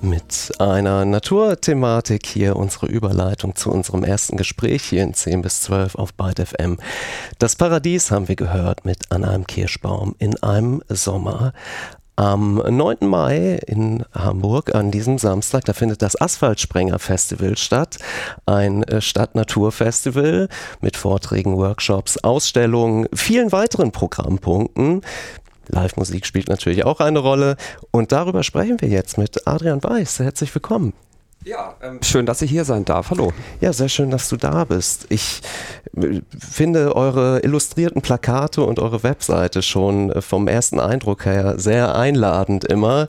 Mit einer Naturthematik hier unsere Überleitung zu unserem ersten Gespräch hier in 10 bis 12 auf Byte FM. Das Paradies haben wir gehört mit An einem Kirschbaum in einem Sommer. Am 9. Mai in Hamburg, an diesem Samstag, da findet das Asphaltsprenger-Festival statt. Ein Stadt-Natur-Festival mit Vorträgen, Workshops, Ausstellungen, vielen weiteren Programmpunkten. Live-Musik spielt natürlich auch eine Rolle und darüber sprechen wir jetzt mit Adrian Weiß. Herzlich willkommen. Ja, schön, dass ich hier sein darf. Hallo. Ja, sehr schön, dass du da bist. Ich finde eure illustrierten Plakate und eure Webseite schon vom ersten Eindruck her sehr einladend immer.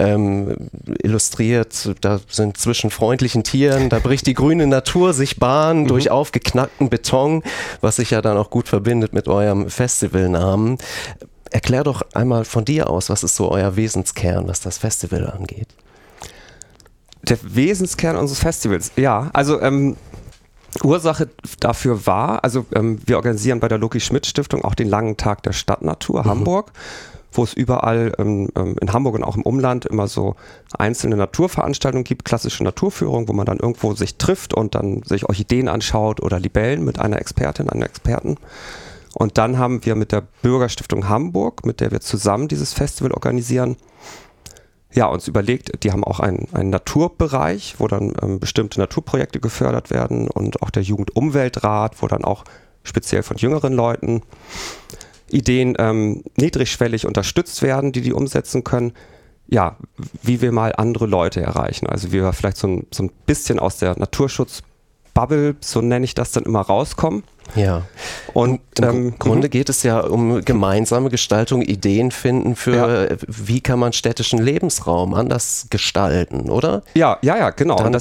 Illustriert, da sind zwischen freundlichen Tieren, da bricht die grüne Natur sich Bahn durch aufgeknackten Beton, was sich ja dann auch gut verbindet mit eurem Festivalnamen. Erklär doch einmal von dir aus, was ist so euer Wesenskern, was das Festival angeht? Der Wesenskern unseres Festivals, ja, also Ursache dafür war, wir organisieren bei der Loki-Schmidt-Stiftung auch den langen Tag der Stadtnatur Hamburg, wo es überall in Hamburg und auch im Umland immer so einzelne Naturveranstaltungen gibt, klassische Naturführung, wo man dann irgendwo sich trifft und dann sich Orchideen anschaut oder Libellen mit einer Expertin, einem Experten. Und dann haben wir mit der Bürgerstiftung Hamburg, mit der wir zusammen dieses Festival organisieren, ja, uns überlegt, die haben auch einen Naturbereich, wo dann bestimmte Naturprojekte gefördert werden und auch der Jugendumweltrat, wo dann auch speziell von jüngeren Leuten Ideen niedrigschwellig unterstützt werden, die umsetzen können. Ja, wie wir mal andere Leute erreichen. Also wie wir vielleicht so ein bisschen aus der Naturschutzbubble, so nenne ich das dann immer, rauskommen. Ja, und im Grunde geht es ja um gemeinsame Gestaltung, Ideen finden für, wie kann man städtischen Lebensraum anders gestalten, oder? Ja, genau. Und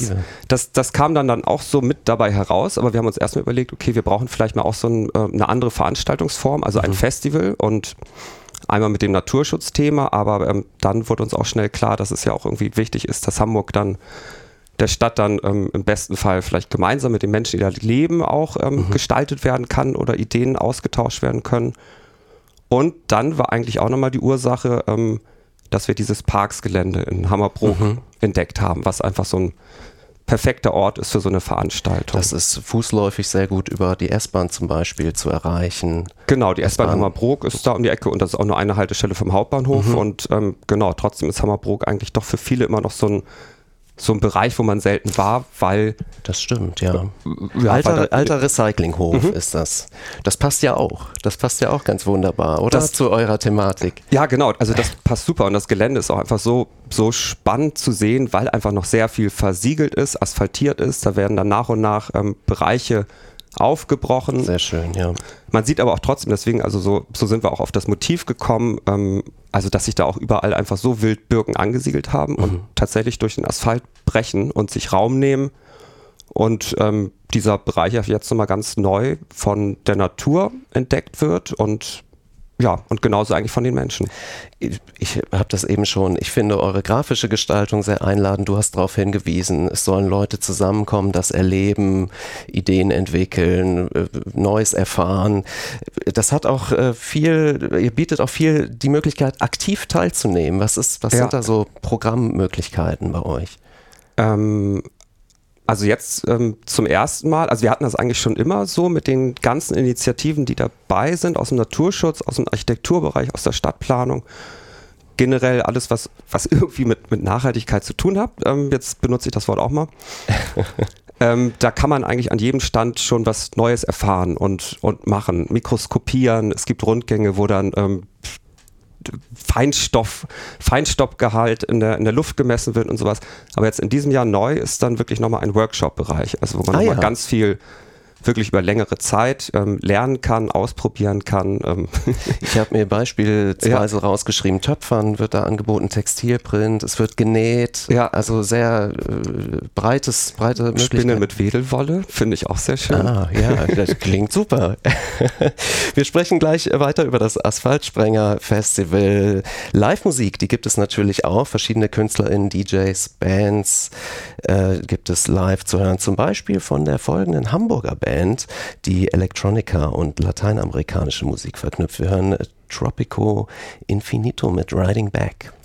das kam dann auch so mit dabei heraus, aber wir haben uns erstmal überlegt, okay, wir brauchen vielleicht mal auch so eine andere Veranstaltungsform, also ein Festival und einmal mit dem Naturschutzthema, aber dann wurde uns auch schnell klar, dass es ja auch irgendwie wichtig ist, dass Hamburg dann der Stadt dann im besten Fall vielleicht gemeinsam mit den Menschen, die da leben, auch gestaltet werden kann oder Ideen ausgetauscht werden können. Und dann war eigentlich auch nochmal die Ursache, dass wir dieses Parksgelände in Hammerbrook entdeckt haben, was einfach so ein perfekter Ort ist für so eine Veranstaltung. Das ist fußläufig sehr gut über die S-Bahn zum Beispiel zu erreichen. Genau, die S-Bahn Hammerbrook ist da um die Ecke und das ist auch nur eine Haltestelle vom Hauptbahnhof. Und genau, trotzdem ist Hammerbrook eigentlich doch für viele immer noch so ein Bereich, wo man selten war, weil... Das stimmt, ja. Alter Recyclinghof ist das. Das passt ja auch. Das passt ja auch ganz wunderbar, oder? Zu eurer Thematik. Ja, genau. Also das passt super und das Gelände ist auch einfach so spannend zu sehen, weil einfach noch sehr viel versiegelt ist, asphaltiert ist. Da werden dann nach und nach Bereiche aufgebrochen. Sehr schön, ja. Man sieht aber auch trotzdem, deswegen, also so sind wir auch auf das Motiv gekommen, also dass sich da auch überall einfach so wild Birken angesiedelt haben und tatsächlich durch den Asphalt brechen und sich Raum nehmen und dieser Bereich jetzt nochmal ganz neu von der Natur entdeckt wird und ja, und genauso eigentlich von den Menschen. Ich habe das eben schon, ich finde eure grafische Gestaltung sehr einladend. Du hast darauf hingewiesen, es sollen Leute zusammenkommen, das erleben, Ideen entwickeln, Neues erfahren. Das hat auch ihr bietet auch viel die Möglichkeit, aktiv teilzunehmen. Was sind da so Programmmöglichkeiten bei euch? Also jetzt zum ersten Mal, also wir hatten das eigentlich schon immer so mit den ganzen Initiativen, die dabei sind, aus dem Naturschutz, aus dem Architekturbereich, aus der Stadtplanung, generell alles, was irgendwie mit Nachhaltigkeit zu tun hat. Jetzt benutze ich das Wort auch mal. Da kann man eigentlich an jedem Stand schon was Neues erfahren und machen, mikroskopieren. Es gibt Rundgänge, wo dann Feinstaubgehalt in der Luft gemessen wird und sowas. Aber jetzt in diesem Jahr neu ist dann wirklich nochmal ein Workshop-Bereich, also wo man nochmal ganz viel wirklich über längere Zeit lernen kann, ausprobieren kann. Ich habe mir beispielsweise rausgeschrieben, Töpfern wird da angeboten, Textilprint, es wird genäht, also sehr breite Möglichkeiten. Spinnen mit Wedelwolle, finde ich auch sehr schön. Ah, ja, das klingt super. Wir sprechen gleich weiter über das Asphaltsprenger-Festival. Live-Musik, die gibt es natürlich auch, verschiedene KünstlerInnen, DJs, Bands gibt es live zu hören, zum Beispiel von der folgenden Hamburger Band, die Electronica und lateinamerikanische Musik verknüpft. Wir hören Tropico Infinito mit Riding Back.